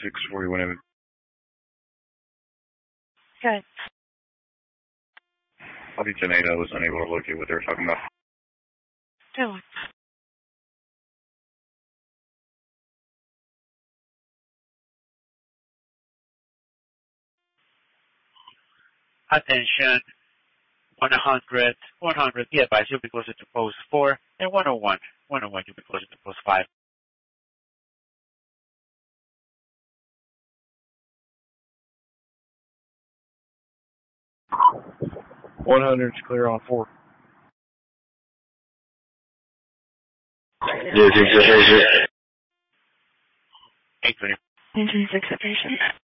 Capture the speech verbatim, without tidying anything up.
six forty-one M. Good. Copy ten eight, I was unable to locate what they were talking about. Two. Attention, one hundred, one hundred, be advised you'll be closer to post four, and one oh one, one oh one you'll be closer to post five. one hundred's clear on four. Yeah, six, six, six. eight twenty. Engine six, station.